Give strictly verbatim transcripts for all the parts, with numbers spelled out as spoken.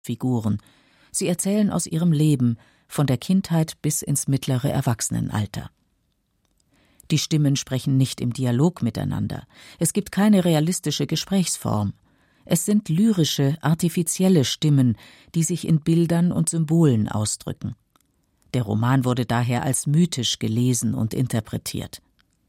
Figuren. Sie erzählen aus ihrem Leben, von der Kindheit bis ins mittlere Erwachsenenalter. Die Stimmen sprechen nicht im Dialog miteinander. Es gibt keine realistische Gesprächsform. Es sind lyrische, artifizielle Stimmen, die sich in Bildern und Symbolen ausdrücken. Der Roman wurde daher als mythisch gelesen und interpretiert.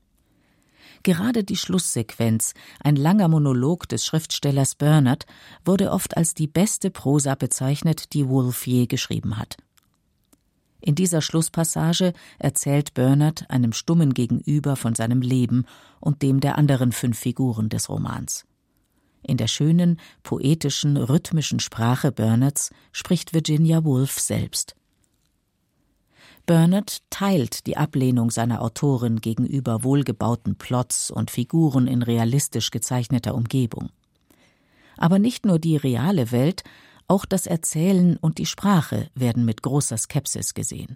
Gerade die Schlusssequenz, ein langer Monolog des Schriftstellers Bernard, wurde oft als die beste Prosa bezeichnet, die Woolf je geschrieben hat. In dieser Schlusspassage erzählt Bernard einem Stummen Gegenüber von seinem Leben und dem der anderen fünf Figuren des Romans. In der schönen, poetischen, rhythmischen Sprache Bernards spricht Virginia Woolf selbst. Bernard teilt die Ablehnung seiner Autorin gegenüber wohlgebauten Plots und Figuren in realistisch gezeichneter Umgebung. Aber nicht nur die reale Welt, auch das Erzählen und die Sprache werden mit großer Skepsis gesehen.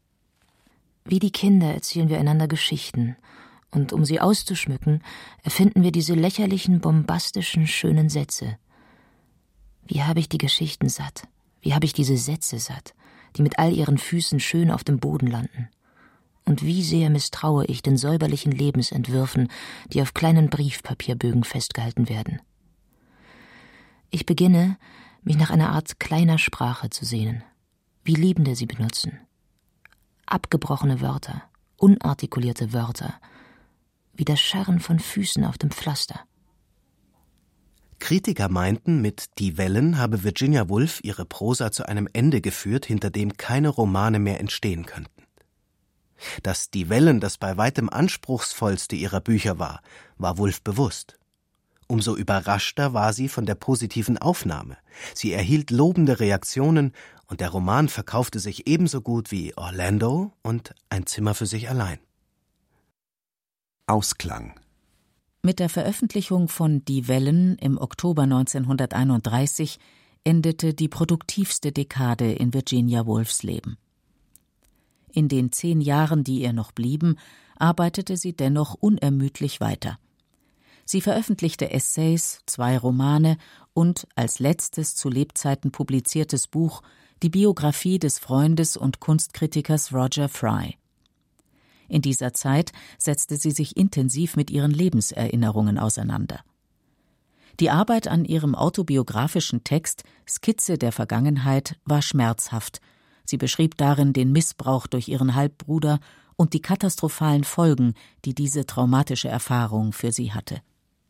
Wie die Kinder erzählen wir einander Geschichten, und um sie auszuschmücken, erfinden wir diese lächerlichen, bombastischen, schönen Sätze. Wie habe ich die Geschichten satt? Wie habe ich diese Sätze satt, die mit all ihren Füßen schön auf dem Boden landen? Und wie sehr misstraue ich den säuberlichen Lebensentwürfen, die auf kleinen Briefpapierbögen festgehalten werden. Ich beginne, mich nach einer Art kleiner Sprache zu sehnen, wie Liebende sie benutzen. Abgebrochene Wörter, unartikulierte Wörter, wie das Scharren von Füßen auf dem Pflaster. Kritiker meinten, mit »Die Wellen« habe Virginia Woolf ihre Prosa zu einem Ende geführt, hinter dem keine Romane mehr entstehen könnten. Dass »Die Wellen« das bei weitem anspruchsvollste ihrer Bücher war, war Woolf bewusst. Umso überraschter war sie von der positiven Aufnahme. Sie erhielt lobende Reaktionen und der Roman verkaufte sich ebenso gut wie Orlando und Ein Zimmer für sich allein. Ausklang. Mit der Veröffentlichung von Die Wellen im Oktober neunzehnhunderteinunddreißig endete die produktivste Dekade in Virginia Woolfs Leben. In den zehn Jahren, die ihr noch blieben, arbeitete sie dennoch unermüdlich weiter. Sie veröffentlichte Essays, zwei Romane und als letztes zu Lebzeiten publiziertes Buch die Biografie des Freundes und Kunstkritikers Roger Fry. In dieser Zeit setzte sie sich intensiv mit ihren Lebenserinnerungen auseinander. Die Arbeit an ihrem autobiografischen Text Skizze der Vergangenheit war schmerzhaft. Sie beschrieb darin den Missbrauch durch ihren Halbbruder und die katastrophalen Folgen, die diese traumatische Erfahrung für sie hatte.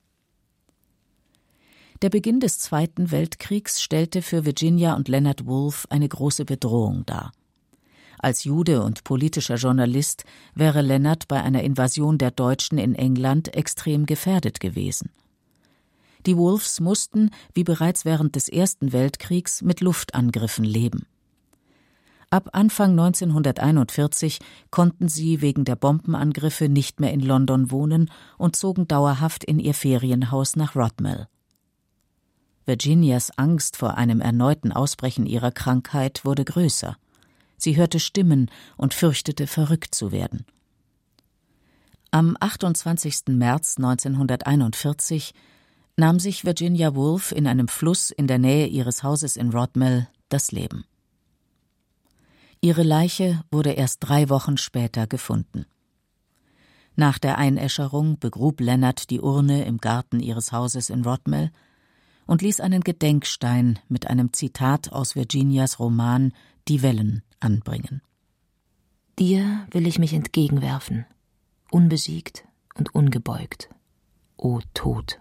Der Beginn des Zweiten Weltkriegs stellte für Virginia und Leonard Woolf eine große Bedrohung dar. Als Jude und politischer Journalist wäre Leonard bei einer Invasion der Deutschen in England extrem gefährdet gewesen. Die Woolfs mussten, wie bereits während des Ersten Weltkriegs, mit Luftangriffen leben. Ab Anfang neunzehnhunderteinundvierzig konnten sie wegen der Bombenangriffe nicht mehr in London wohnen und zogen dauerhaft in ihr Ferienhaus nach Rodmell. Virginias Angst vor einem erneuten Ausbrechen ihrer Krankheit wurde größer. Sie hörte Stimmen und fürchtete, verrückt zu werden. Am achtundzwanzigsten März neunzehnhunderteinundvierzig nahm sich Virginia Woolf in einem Fluss in der Nähe ihres Hauses in Rodmell das Leben. Ihre Leiche wurde erst drei Wochen später gefunden. Nach der Einäscherung begrub Leonard die Urne im Garten ihres Hauses in Rodmell und ließ einen Gedenkstein mit einem Zitat aus Virginias Roman »Die Wellen« anbringen. Dir will ich mich entgegenwerfen, unbesiegt und ungebeugt, o Tod.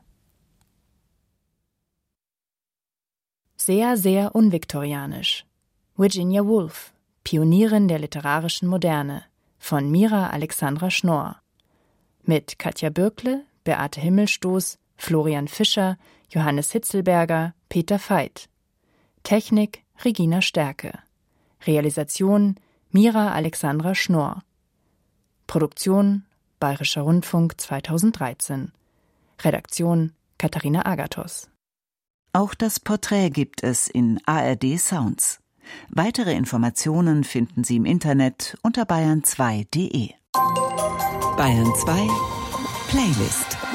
Sehr, sehr unviktorianisch. Virginia Woolf, Pionierin der literarischen Moderne, von Mira Alexandra Schnorr. Mit Katja Bürkle, Beate Himmelstoß, Florian Fischer, Johannes Hitzelberger, Peter Veit. Technik Regina Stärke. Realisation Mira Alexandra Schnorr. Produktion Bayerischer Rundfunk zweitausenddreizehn. Redaktion Katharina Agathos. Auch das Porträt gibt es in A R D Sounds. Weitere Informationen finden Sie im Internet unter bayern zwei punkt de. Bayern zwei Playlist.